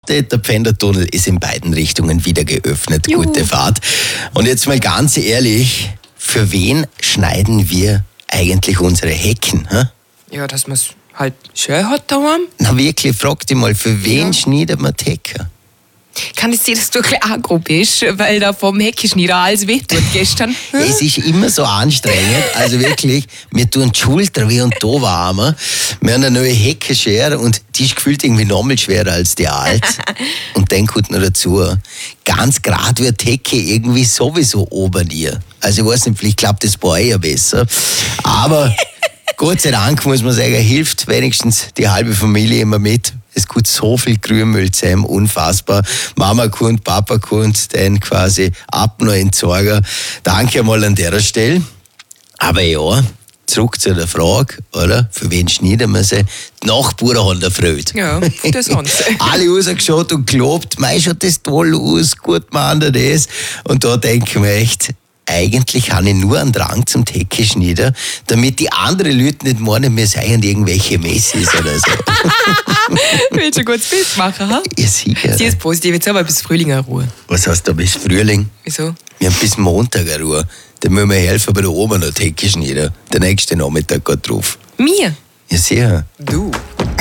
Update. Der Pfändertunnel ist in beiden Richtungen wieder geöffnet. Juhu. Gute Fahrt. Und jetzt mal ganz ehrlich, für wen schneiden wir eigentlich unsere Hecken? Hä? Ja, dass man es halt schön hat daheim. Na wirklich, frag dich mal, für wen schneidet man die Hecke? Kann es sein, dass du ein bisschen aggro bist, weil da vom Heckenschneider alles wehtut gestern? Es ist immer so anstrengend, also wirklich, mir tun die Schulter weh und da warm. Wir haben eine neue Heckenschere und die ist gefühlt irgendwie nochmal schwerer als die alte. Und dann kommt noch dazu, ganz gerade wird die Hecke irgendwie sowieso oben ihr. Also ich weiß nicht, vielleicht klappt das bei euch ja besser. Aber Gott sei Dank, muss man sagen, hilft wenigstens die halbe Familie immer mit. Es kommt so viel Grünmüll zusammen, unfassbar. Mama kommt, Papa kommt, dann quasi ab noch entsorgen. Danke einmal an der Stelle. Aber ja, zurück zu der Frage, oder? Für wen schneiden wir sie? Die Nachbarn haben da Freude. Ja, das haben sie. Alle rausgeschaut und gelobt, mei, schaut das toll aus, gut machen wir das. Und da denken wir echt, eigentlich habe ich nur einen Drang zum Hecke schneiden, damit die anderen Leute nicht meinen, wir seien irgendwelche Messis oder so. Willst du ein gutes Bild machen, ha? Ja, sicher. Sie ist positiv, jetzt haben wir bis Frühling eine Ruhe. Was heißt da bis Frühling? Wieso? Wir haben bis Montag eine Ruhe. Dann müssen wir helfen bei der Oma noch die Hecke schneiden. Der nächste Nachmittag geht drauf. Mir? Ja, sicher. Du.